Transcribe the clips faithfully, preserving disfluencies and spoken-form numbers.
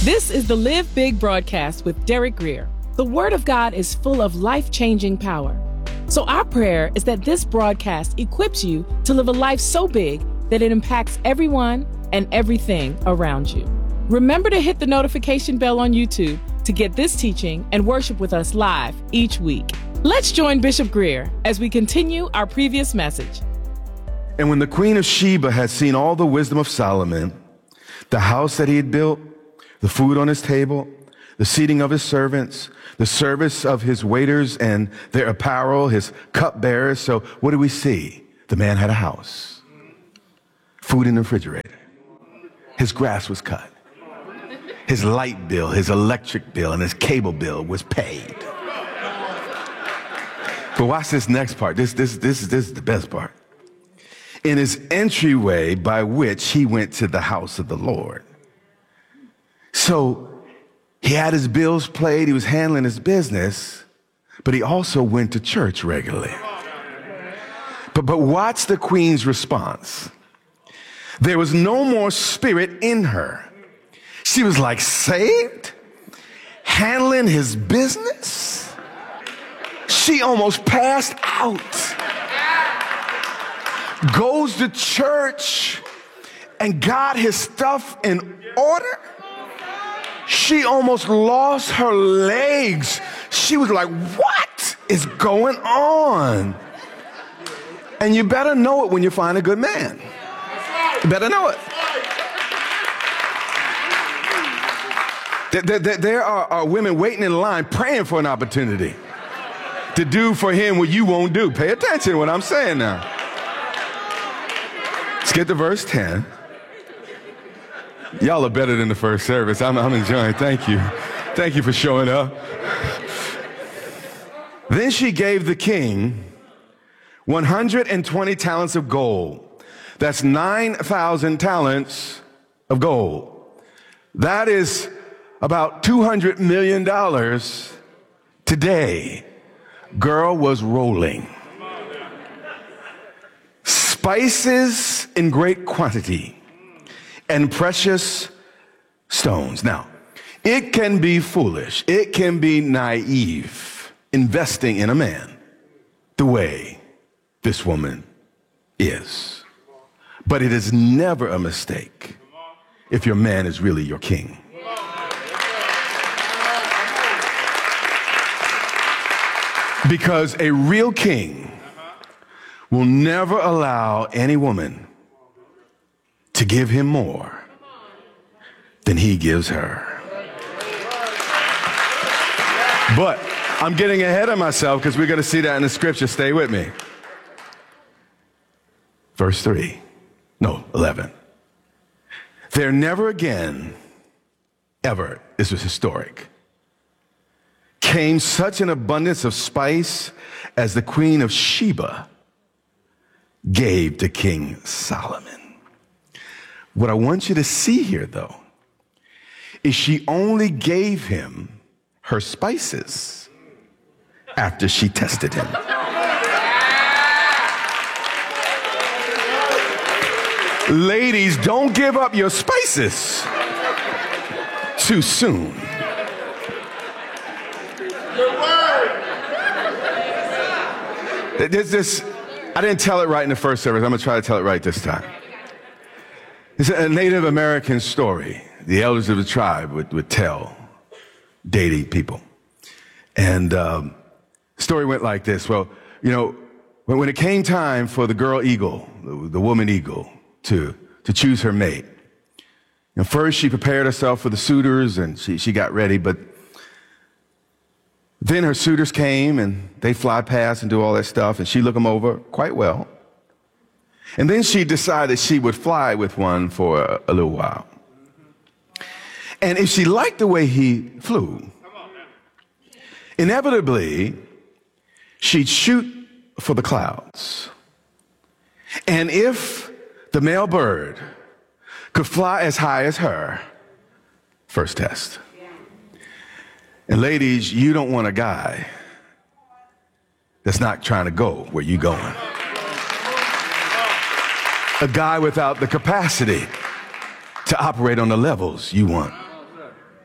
This is the Live Big broadcast with Derek Grier. The Word of God is full of life-changing power. So our prayer is that this broadcast equips you to live a life so big that it impacts everyone and everything around you. Remember to hit the notification bell on YouTube to get this teaching and worship with us live each week. Let's join Bishop Grier as we continue our previous message. And when the Queen of Sheba had seen all the wisdom of Solomon, the house that he had built, the food on his table, the seating of his servants, the service of his waiters and their apparel, his cupbearers. So what do we see? The man had a house, food in the refrigerator. His grass was cut. His light bill, his electric bill, and his cable bill was paid. But watch this next part. This, this, this, this is the best part. In his entryway by which he went to the house of the Lord. So he had his bills paid, he was handling his business, but he also went to church regularly. But, but watch the queen's response. There was no more spirit in her. She was like saved, handling his business. She almost passed out. Goes to church and got his stuff in order. She almost lost her legs. She was like, what is going on? And you better know it when you find a good man. You better know it. There, there, there are, are women waiting in line praying for an opportunity to do for him what you won't do. Pay attention to what I'm saying now. Let's get to verse ten. Y'all are better than the first service. I'm, I'm enjoying. Thank you. Thank you for showing up. Then she gave the king one hundred twenty talents of gold. That's nine thousand talents of gold. That is about two hundred million dollars today. Girl was rolling. Spices in great quantity and precious stones. Now, it can be foolish. It can be naive investing in a man the way this woman is. But it is never a mistake if your man is really your king. Because a real king will never allow any woman to give him more than he gives her. But I'm getting ahead of myself because we're going to see that in the scripture. Stay with me. Verse three. No, eleven. There never again, ever, this was historic, came such an abundance of spice as the Queen of Sheba gave to King Solomon. What I want you to see here, though, is she only gave him her spices after she tested him. Ladies, don't give up your spices too soon. There's this, I didn't tell it right in the first service. I'm going to try to tell it right this time. It's a Native American story. The elders of the tribe would, would tell dating people. And um, the story went like this. Well, you know, when, when it came time for the girl eagle, the, the woman eagle, to, to choose her mate, you know, first she prepared herself for the suitors and she, she got ready, but then her suitors came and they fly past and do all that stuff, and she looked them over quite well. And then she decided she would fly with one for a, a little while. And if she liked the way he flew, inevitably, she'd shoot for the clouds. And if the male bird could fly as high as her, first test. And ladies, you don't want a guy that's not trying to go where you're going. A guy without the capacity to operate on the levels you want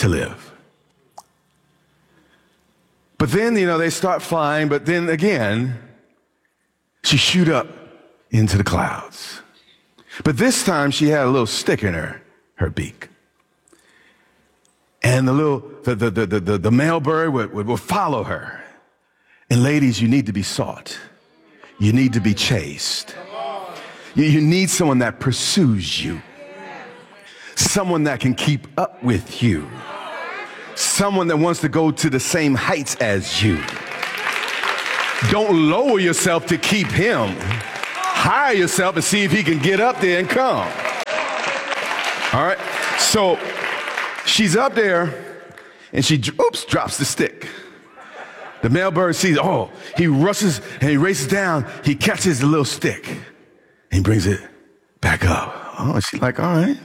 to live. But then, you know, they start flying, but then again, she shoot up into the clouds. But this time she had a little stick in her, her beak. And the little, the, the, the, the, the male bird would, would, would follow her. And ladies, you need to be sought. You need to be chased. You, you need someone that pursues you. Someone that can keep up with you. Someone that wants to go to the same heights as you. Don't lower yourself to keep him. Hire yourself and see if he can get up there and come. All right. So she's up there and she, oops, drops the stick. The male bird sees, oh, he rushes and he races down. He catches the little stick and he brings it back up. Oh, she's like, all right.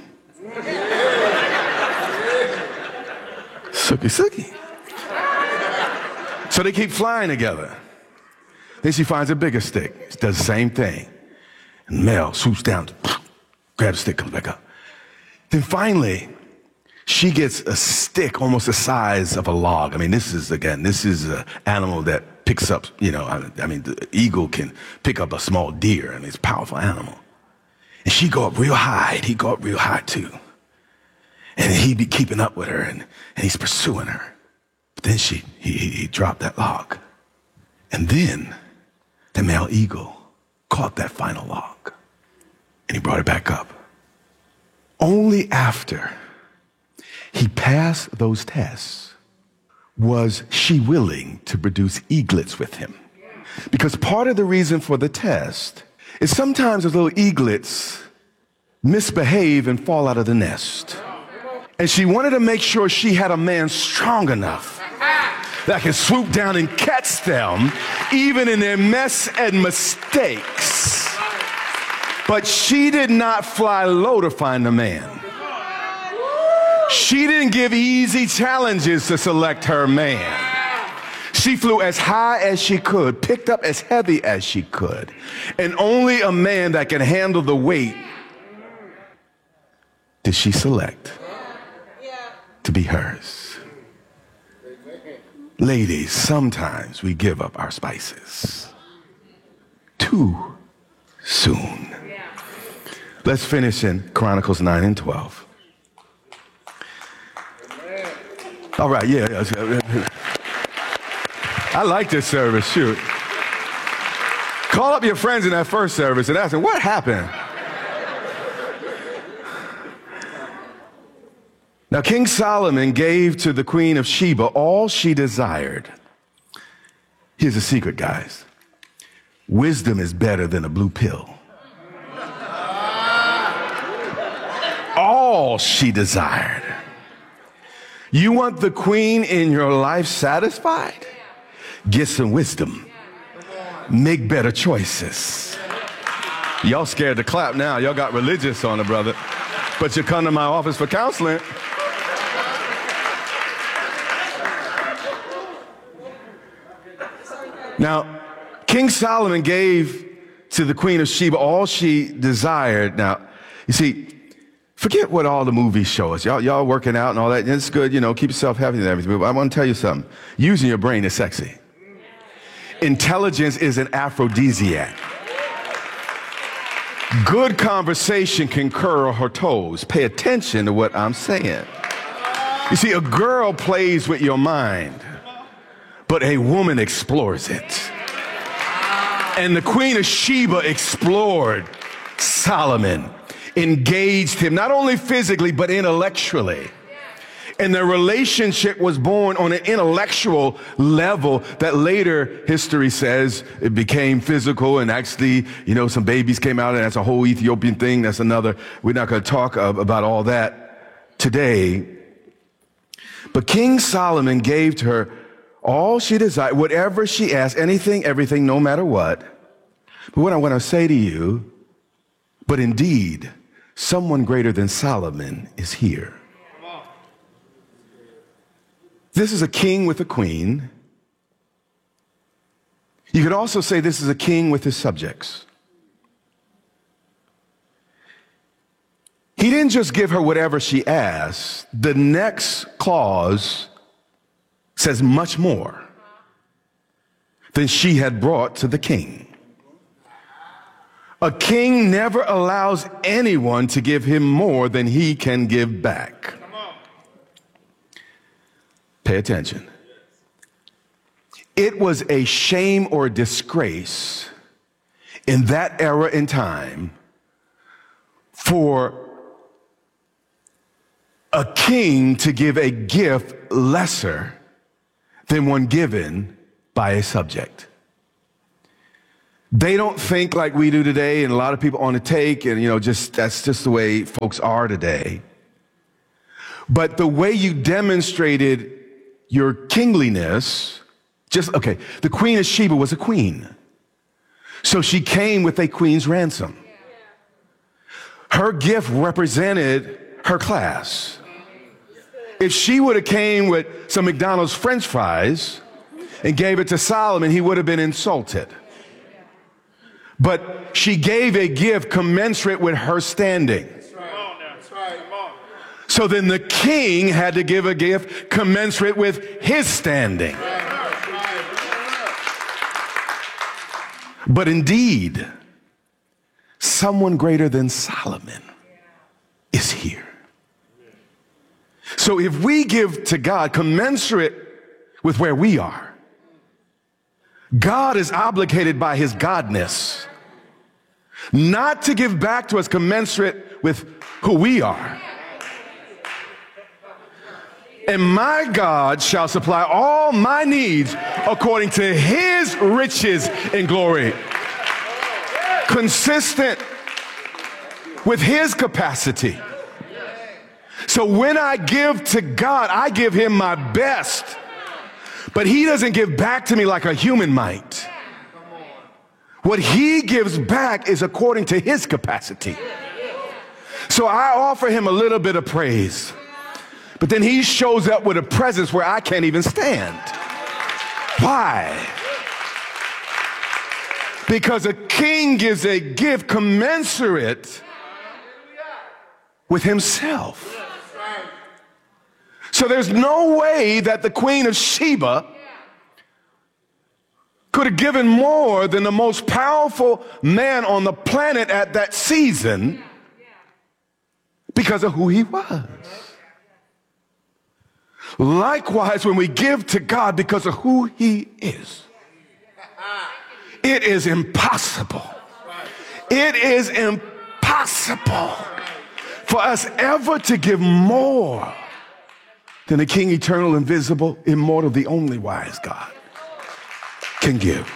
Sookie, sookie. So they keep flying together. Then she finds a bigger stick. She does the same thing. And the male swoops down, grabs the stick, comes back up. Then finally, she gets a stick almost the size of a log. I mean, this is, again, this is an animal that picks up, you know, I, I mean, the eagle can pick up a small deer. I mean, it's a powerful animal. And she go up real high, and he go up real high too. And he be keeping up with her, and, and he's pursuing her. But then she, he, he, he dropped that log. And then the male eagle caught that final log, and he brought it back up. Only after he passed those tests was she willing to produce eaglets with him. Because part of the reason for the test is sometimes those little eaglets misbehave and fall out of the nest. And she wanted to make sure she had a man strong enough that can swoop down and catch them, even in their mess and mistakes. But she did not fly low to find a man. She didn't give easy challenges to select her man. She flew as high as she could, picked up as heavy as she could, and only a man that can handle the weight did she select to be hers. Ladies, sometimes we give up our spices too soon. Let's finish in Chronicles nine and twelve. All right, yeah, yeah. I like this service, shoot. Call up your friends in that first service and ask them, what happened? Now, King Solomon gave to the Queen of Sheba all she desired. Here's a secret, guys. Wisdom is better than a blue pill. All she desired. You want the queen in your life satisfied? Get some wisdom. Make better choices. Y'all scared to clap now. Y'all got religious on it, brother. But you come to my office for counseling. Now, King Solomon gave to the Queen of Sheba all she desired. Now, you see, forget what all the movies show us. Y'all, y'all working out and all that. It's good, you know, keep yourself healthy and everything. But I want to tell you something. Using your brain is sexy. Intelligence is an aphrodisiac. Good conversation can curl her toes. Pay attention to what I'm saying. You see, a girl plays with your mind, but a woman explores it. And the Queen of Sheba explored Solomon, engaged him, not only physically, but intellectually. And their relationship was born on an intellectual level that later history says it became physical, and actually, you know, some babies came out, and that's a whole Ethiopian thing. That's another, we're not going to talk about all that today. But King Solomon gave to her all she desired, whatever she asked, anything, everything, no matter what. But what I want to say to you, but indeed, someone greater than Solomon is here. This is a king with a queen. You could also say this is a king with his subjects. He didn't just give her whatever she asked. The next clause says much more than she had brought to the king. A king never allows anyone to give him more than he can give back. Pay attention. It was a shame or disgrace in that era and time for a king to give a gift lesser than one given by a subject. They don't think like we do today, and a lot of people on the take, and you know, just that's just the way folks are today. But the way you demonstrated your kingliness, just okay, the Queen of Sheba was a queen. So she came with a queen's ransom. Her gift represented her class. If she would have came with some McDonald's French fries and gave it to Solomon, he would have been insulted. But she gave a gift commensurate with her standing. So then the king had to give a gift commensurate with his standing. But indeed, someone greater than Solomon is here. So if we give to God commensurate with where we are, God is obligated by his godness not to give back to us commensurate with who we are. And my God shall supply all my needs according to his riches in glory. Consistent with his capacity. So when I give to God, I give him my best. But he doesn't give back to me like a human might. What he gives back is according to his capacity. So I offer him a little bit of praise. But then he shows up with a presence where I can't even stand. Why? Because a king gives a gift commensurate with himself. So there's no way that the Queen of Sheba could have given more than the most powerful man on the planet at that season because of who he was. Likewise, when we give to God because of who he is, it is impossible. It is impossible for us ever to give more than the King, eternal, invisible, immortal, the only wise God can give.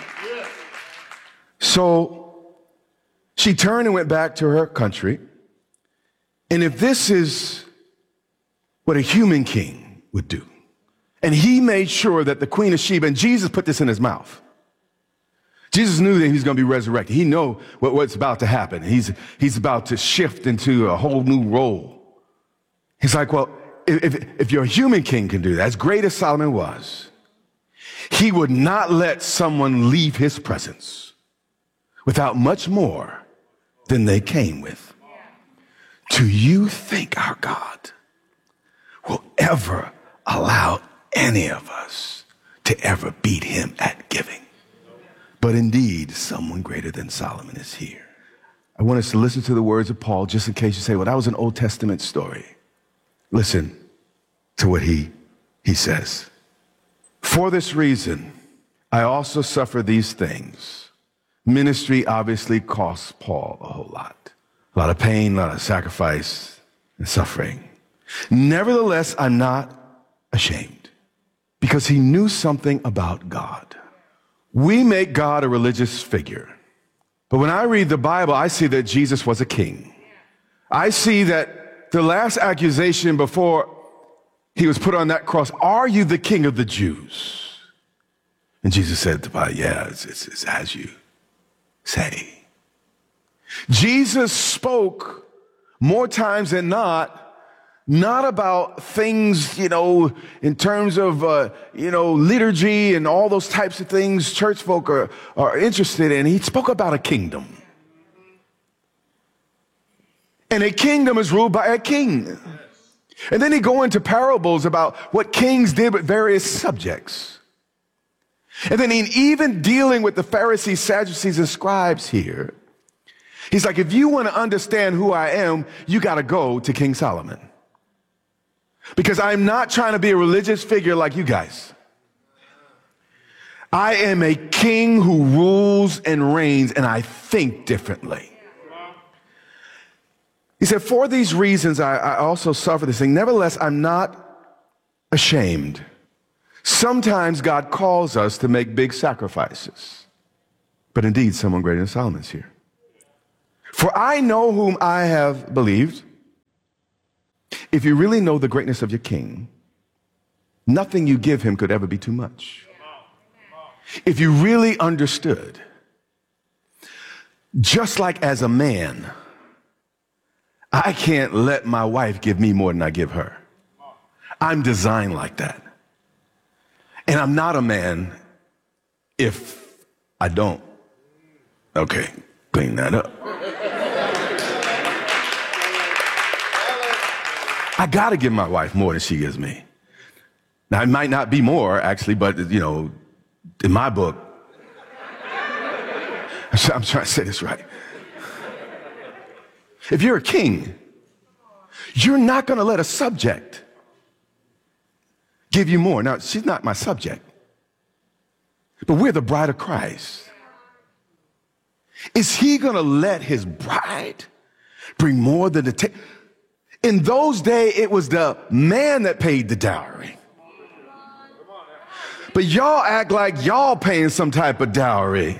So she turned and went back to her country. And if this is what a human king would do, and he made sure that the Queen of Sheba, and Jesus put this in his mouth. Jesus knew that he's going to be resurrected. He knew what, what's about to happen. He's, he's about to shift into a whole new role. He's like, well, if, if your human king can do that, as great as Solomon was, he would not let someone leave his presence without much more than they came with. Do you think our God will ever allow any of us to ever beat him at giving? But indeed, someone greater than Solomon is here. I want us to listen to the words of Paul, just in case you say, well, that was an Old Testament story. Listen to what he, he says. For this reason, I also suffer these things. Ministry obviously costs Paul a whole lot. A lot of pain, a lot of sacrifice and suffering. Nevertheless, I'm not ashamed because he knew something about God. We make God a religious figure. But when I read the Bible, I see that Jesus was a king. I see that the last accusation before he was put on that cross, are you the king of the Jews? And Jesus said to Pilate, yeah, it's, it's, it's as you say. Jesus spoke more times than not, not about things, you know, in terms of, uh, you know, liturgy and all those types of things church folk are, are interested in. He spoke about a kingdom. And a kingdom is ruled by a king. And then he go into parables about what kings did with various subjects. And then in even dealing with the Pharisees, Sadducees, and scribes here, he's like, if you want to understand who I am, you got to go to King Solomon. Because I'm not trying to be a religious figure like you guys. I am a king who rules and reigns, and I think differently. He said, for these reasons, I, I also suffer this thing. Nevertheless, I'm not ashamed. Sometimes God calls us to make big sacrifices. But indeed, someone greater than Solomon is here. For I know whom I have believed. If you really know the greatness of your king, nothing you give him could ever be too much. If you really understood, just like as a man, I can't let my wife give me more than I give her. I'm designed like that. And I'm not a man if I don't. Okay, clean that up. I got to give my wife more than she gives me. Now, it might not be more, actually, but, you know, in my book, I'm trying to say this right. If you're a king, you're not going to let a subject give you more. Now, she's not my subject, but we're the bride of Christ. Is he going to let his bride bring more than the... Ta- In those days, it was the man that paid the dowry. But y'all act like y'all paying some type of dowry.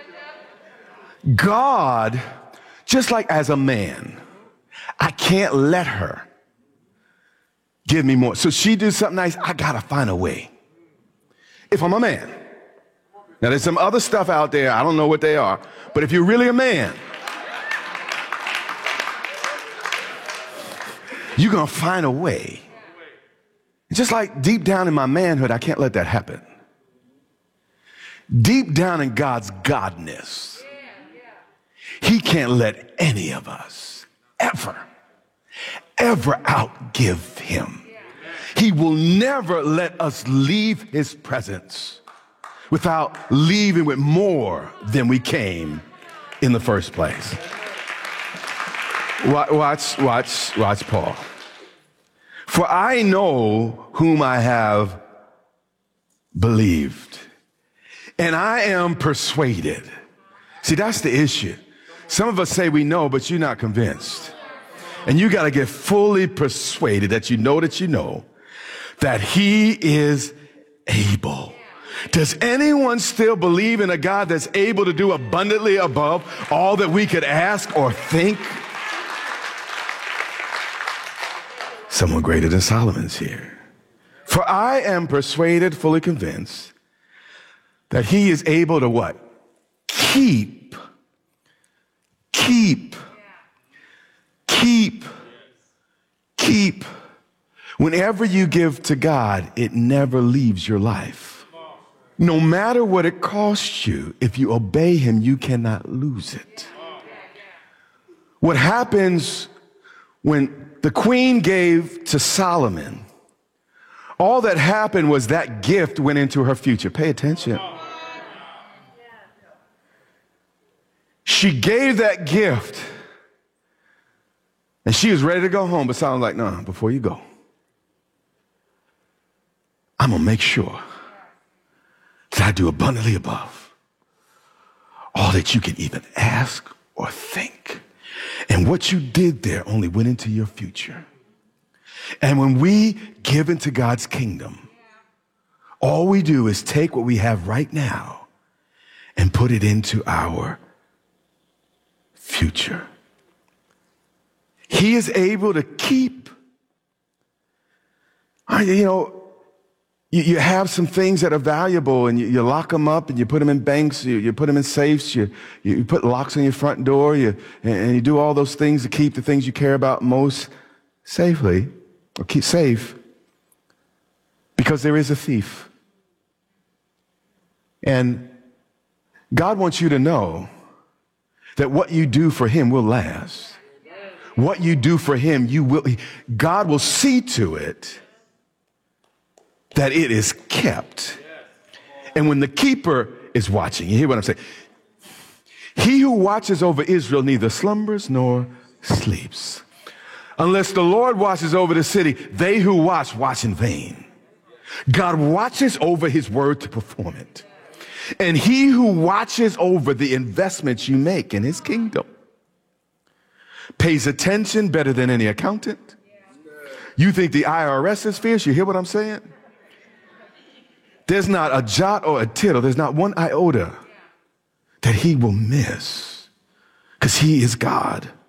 God, just like as a man, I can't let her give me more. So she do something nice, I gotta find a way. If I'm a man. Now there's some other stuff out there, I don't know what they are, but if you're really a man, you're gonna find a way. Just like deep down in my manhood, I can't let that happen. Deep down in God's godness, he can't let any of us ever, ever outgive him. He will never let us leave his presence without leaving with more than we came in the first place. Watch, watch, watch Paul. For I know whom I have believed, and I am persuaded. See, that's the issue. Some of us say we know, but you're not convinced. And you got to get fully persuaded that you know that you know that he is able. Does anyone still believe in a God that's able to do abundantly above all that we could ask or think? Someone greater than Solomon's here. For I am persuaded, fully convinced, that he is able to what? Keep, keep, keep, keep. Whenever you give to God, it never leaves your life. No matter what it costs you, if you obey him, you cannot lose it. What happens when the queen gave to Solomon, all that happened was that gift went into her future. Pay attention. She gave that gift and she was ready to go home, but Solomon's like, no, before you go, I'm going to make sure that I do abundantly above all that you can even ask or think. And what you did there only went into your future. And when we give into God's kingdom, all we do is take what we have right now and put it into our future. He is able to keep, you know, you, you have some things that are valuable and you, you lock them up and you put them in banks, you, you put them in safes, you, you put locks on your front door, you, and, and you do all those things to keep the things you care about most safely, or keep safe, because there is a thief. And God wants you to know that what you do for him will last. What you do for him, you will, God will see to it that it is kept. And when the keeper is watching, you hear what I'm saying? He who watches over Israel neither slumbers nor sleeps. Unless the Lord watches over the city, they who watch, watch in vain. God watches over his word to perform it. And he who watches over the investments you make in his kingdom pays attention better than any accountant. You think the I R S is fierce? You hear what I'm saying? There's not a jot or a tittle. There's not one iota that he will miss because he is God.